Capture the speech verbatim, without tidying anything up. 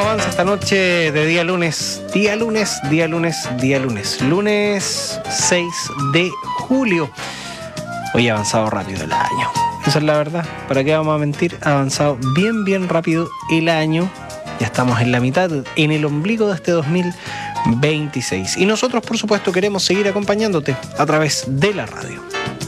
avanza esta noche de día lunes? Día lunes, día lunes, día lunes. Lunes seis de julio. Hoy ha avanzado rápido el año. Esa es la verdad. ¿Para qué vamos a mentir? Ha avanzado bien, bien rápido el año. Ya estamos en la mitad, en el ombligo de este dos mil veintiséis. Y nosotros, por supuesto, queremos seguir acompañándote a través de la radio.